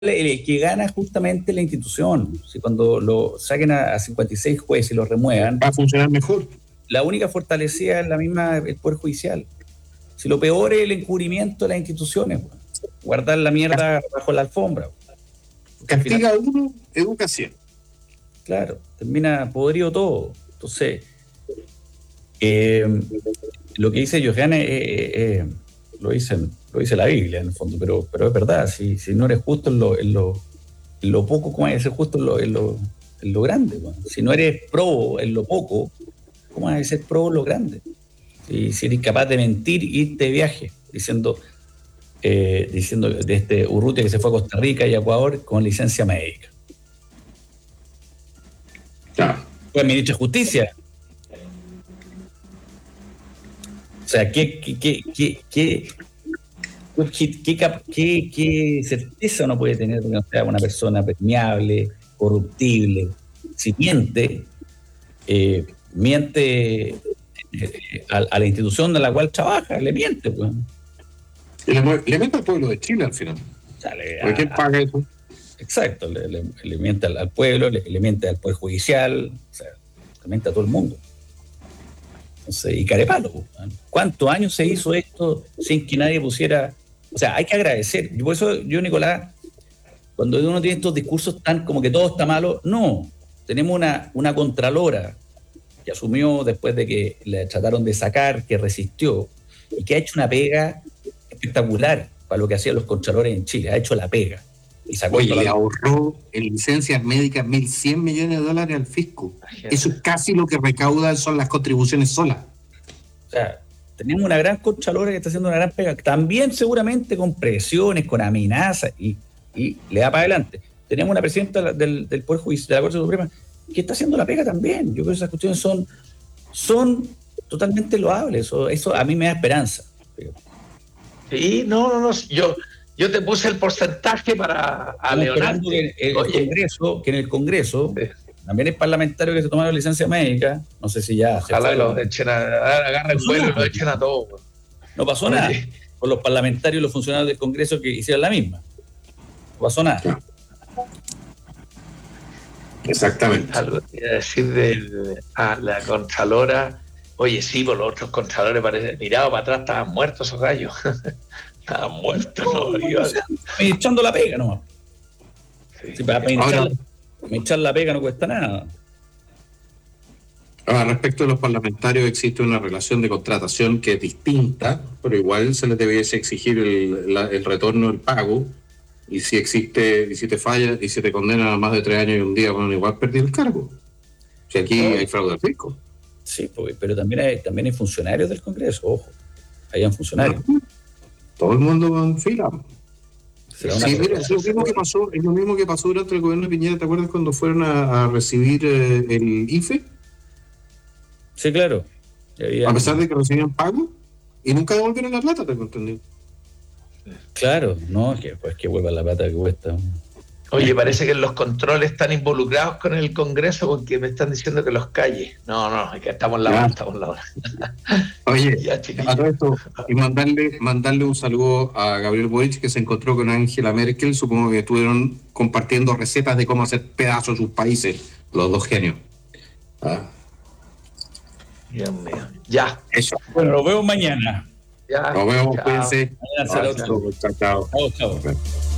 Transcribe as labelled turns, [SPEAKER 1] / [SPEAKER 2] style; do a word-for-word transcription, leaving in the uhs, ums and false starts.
[SPEAKER 1] el que gana justamente la institución. Si cuando lo saquen a, a cincuenta y seis jueces y lo remuevan,
[SPEAKER 2] va a funcionar mejor.
[SPEAKER 1] La única fortalecida es la misma, el Poder Judicial. Si lo peor es el encubrimiento de las instituciones, guardar la mierda bajo la alfombra.
[SPEAKER 2] Castiga uno, educa cien.
[SPEAKER 1] Claro, termina podrido todo. Entonces, eh, lo que dice Johanna eh, eh, lo, dice, lo dice la Biblia en el fondo, pero, pero es verdad, si, si no eres justo en lo, en lo, en lo poco, ¿cómo vas a ser justo en lo, en lo, en lo grande? Bueno? Si no eres probo en lo poco, ¿cómo vas a ser probo en lo grande? Si, si eres capaz de mentir, irte de viaje, diciendo, eh, diciendo de este Urrutia que se fue a Costa Rica y a Ecuador con licencia médica.
[SPEAKER 2] Claro.
[SPEAKER 1] Fue ministro de Justicia. O sea, ¿qué, qué, qué, qué, qué, qué, qué, qué certeza uno puede tener de que no sea una persona permeable, corruptible? Si miente, eh, miente eh, a, a la institución de la cual trabaja, le miente. Pues.
[SPEAKER 2] Le, le miente al pueblo de Chile al final.
[SPEAKER 1] O sea, le,
[SPEAKER 2] ¿Por qué paga eso?
[SPEAKER 1] Exacto, le, le, le miente al, al pueblo, le, le miente al Poder Judicial, o sea, le miente a todo el mundo. Entonces, y carepalo, ¿cuántos años se hizo esto sin que nadie pusiera? O sea, hay que agradecer. Y por eso yo, Nicolás, cuando uno tiene estos discursos tan como que todo está malo, no. Tenemos una, una contralora que asumió después de que le trataron de sacar, que resistió, y que ha hecho una pega espectacular para lo que hacían los contralores en Chile. Ha hecho la pega. Y sacó
[SPEAKER 2] Oye, le
[SPEAKER 1] la...
[SPEAKER 2] ahorró en licencias médicas mil cien millones de dólares al fisco. Eso es casi lo que recaudan son las contribuciones solas.
[SPEAKER 1] O sea, tenemos una gran contralora que está haciendo una gran pega, también seguramente con presiones, con amenazas, y, y le da para adelante. Tenemos una presidenta del, del Poder Judicial, de la Corte Suprema, que está haciendo la pega también. Yo creo que esas cuestiones son, son totalmente loables. Eso, eso a mí me da esperanza.
[SPEAKER 3] Sí, no, no, no, yo... Yo te puse el porcentaje para a Leonardo.
[SPEAKER 1] Que en el Congreso, que en el Congreso sí. También hay parlamentarios que se tomaron licencia médica. No sé si ya.
[SPEAKER 3] Ojalá los echen a, agarren el vuelo y los echen a todos.
[SPEAKER 1] No pasó Oye. nada. Con los parlamentarios y los funcionarios del Congreso que hicieron la misma. No pasó nada.
[SPEAKER 2] Exactamente.
[SPEAKER 3] Algo quería decir de a la Contralora. Oye, sí, por los otros Contralores parece. Mirado para atrás, estaban muertos esos gallos. Estaban muertos, no, no iba
[SPEAKER 1] a... echando la pega nomás. Sí. Sí, para echar, echar la pega no cuesta nada.
[SPEAKER 2] Ahora, respecto a los parlamentarios, existe una relación de contratación que es distinta, pero igual se les debiese exigir el, la, el retorno del pago. Y si existe, y si te falla, y si te condenan a más de tres años y un día, bueno, igual perdí el cargo. Si aquí no. hay fraude al fisco.
[SPEAKER 1] Sí, pues, pero también hay, también hay funcionarios del Congreso, ojo. Hayan funcionarios.
[SPEAKER 2] No. Todo el mundo va en fila. Sí, mira, es lo mismo que pasó, es lo mismo que pasó durante el gobierno de Piñera. ¿Te acuerdas cuando fueron a, a recibir eh, el I F E?
[SPEAKER 1] Sí, claro.
[SPEAKER 2] Había... A pesar de que recibían pago y nunca devolvieron la plata, te entendí.
[SPEAKER 1] Claro, no, que pues que vuelva la plata que cuesta.
[SPEAKER 3] Oye, parece que los controles están involucrados con el Congreso porque me están diciendo que los calle. No, no, es que estamos en la hora, estamos en la hora.
[SPEAKER 2] Oye, ya, a todo esto, y mandarle, mandarle un saludo a Gabriel Boric, que se encontró con Angela Merkel. Supongo que estuvieron compartiendo recetas de cómo hacer pedazos sus países, los dos genios. ¿Ah?
[SPEAKER 3] Dios mío. Ya.
[SPEAKER 1] Eso. Bueno, nos vemos mañana.
[SPEAKER 3] Ya.
[SPEAKER 2] Nos vemos,
[SPEAKER 3] chao.
[SPEAKER 2] cuídense.
[SPEAKER 1] Mañana será otro.
[SPEAKER 2] Chao, chao.
[SPEAKER 1] Chao, chao.